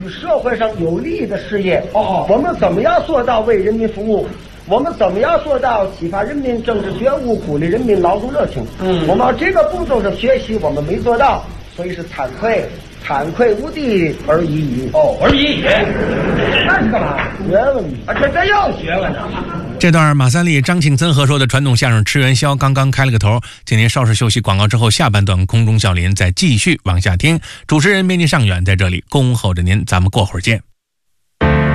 社会上有利的事业，我们怎么样做到为人民服务？我们怎么样做到启发人民政治觉悟，鼓励人民劳动热情？我们这个步骤的学习我们没做到，所以是惭愧无地而已矣。 而已。 那是干嘛？学问啊，这要学问呢。 这段马三立、张庆森合说的传统相声吃元宵刚刚开了个头，请您稍事休息广告之后，下半段空中笑林再继续往下听。主持人编辑尚远在这里恭候着您，咱们过会儿见。